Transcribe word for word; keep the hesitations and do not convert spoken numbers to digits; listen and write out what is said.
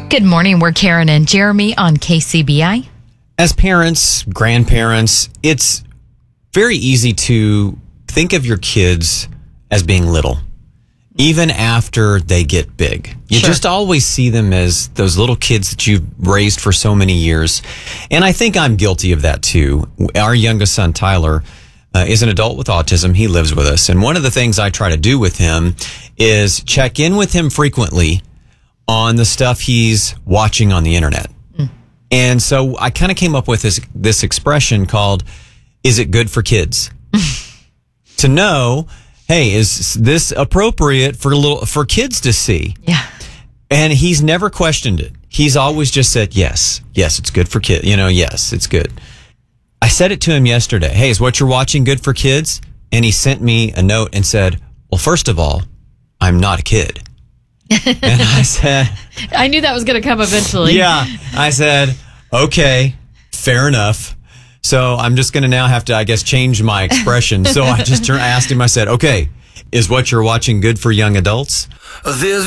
Good morning. We're Karen and Jeremy on K C B I. As parents, grandparents, it's very easy to think of your kids as being little, even after they get big. You Sure. just always see them as those little kids that you've raised for so many years. And I think I'm guilty of that too. Our youngest son, Tyler, uh, is an adult with autism. He lives with us. And one of the things I try to do with him is check in with him frequently on the stuff he's watching on the internet. Mm. And so I kind of came up with this, this expression called, is it good for kids? To know, hey, is this appropriate for little, for kids to see? Yeah. And he's never questioned it. He's always just said, yes, yes, it's good for kids. You know, yes, it's good. I said it to him yesterday. Hey, is what you're watching good for kids? And he sent me a note and said, well, first of all, I'm not a kid. And I said, I knew that was going to come eventually. Yeah. I said, okay, fair enough. So I'm just going to now have to, I guess, change my expression. So I just turned, asked him, I said, okay, is what you're watching good for young adults? There's